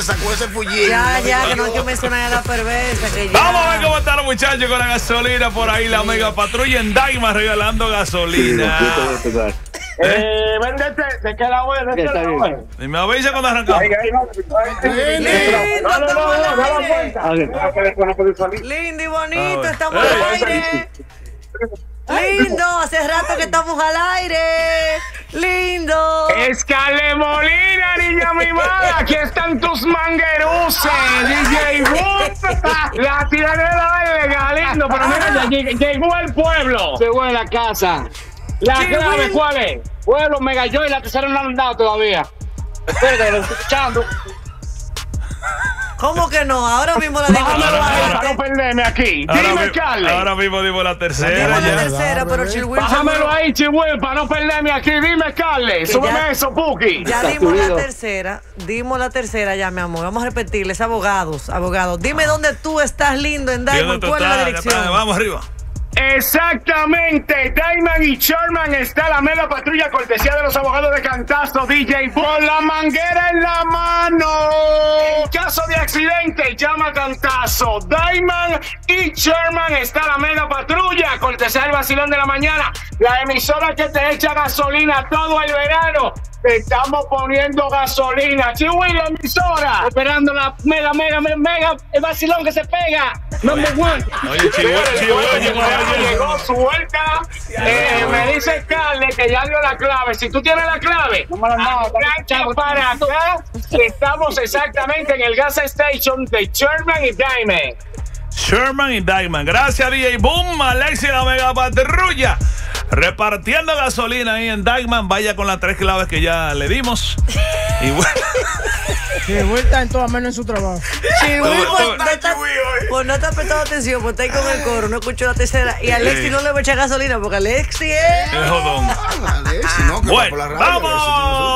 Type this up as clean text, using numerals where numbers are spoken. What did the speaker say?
perversa con ese fullín. Ya, que no hay que mencionar a la perversa. Que ya. Vamos a ver cómo están los muchachos con la gasolina por ahí. La Mega Patrulla en Daima regalando gasolina. Vendete, se queda bueno. Y me avisa cuando arrancamos. Lindo y bonito, estamos al aire. Lindo, hace rato que estamos al aire. Lindo. Escale Molina, niña mimada. Aquí están tus mangueruces. DJ Boom. La tiradera del Galindo. Pero mira, ya llegó el pueblo. Llegó en la casa. La clave, ¿cuál es? Pueblo, Mega Joy, la tercera no han dado todavía. Espérate, lo estoy escuchando. ¿Cómo que no? Ahora mismo la digo. Para no perderme aquí. Dime, Carly. Ahora mismo dimos la tercera. Dimos la tercera, pero Chihuahua. Bájamelo ahí, Chihuahua, para no perderme aquí. Dime, Carly. Súbeme eso, Puki. Ya dimos la tercera. Dimos la tercera ya, mi amor. Vamos a repetirles. Abogados. Dime dónde tú estás, lindo, en Diamond. ¿Cuál es la dirección? Vamos arriba. Exactamente, Diamond y Sherman está la Mega Patrulla, cortesía de los abogados de Cantazo, DJ, con la manguera en la mano. En caso de accidente, llama a Cantazo. Diamond y Sherman está la Mega Patrulla, cortesía del vacilón de la mañana, la emisora que te echa gasolina todo el verano. Te estamos poniendo gasolina. Chihuahua, la emisora. Esperando la mega, el vacilón que se pega. Number one. Oye, Chihuahua llegó, suelta. Me dice Carly que ya dio la clave. Si tú tienes la clave, para acá. Estamos exactamente en el gas station de Sherman y Diamond. Sherman y Diamond. Gracias, DJ Boom. Alexia, la Mega Patrulla. Repartiendo gasolina ahí en Diamond. Vaya con las 3 claves que ya le dimos. Y bueno. Chihuahua está en todo menos en su trabajo. Pues no te ha prestado atención, pues está ahí con el coro, no escucho la tercera. Y a Alexi no le voy a echar gasolina porque Alexi es. Es jodón. Alexi, no, que bueno, va por la radio, vamos.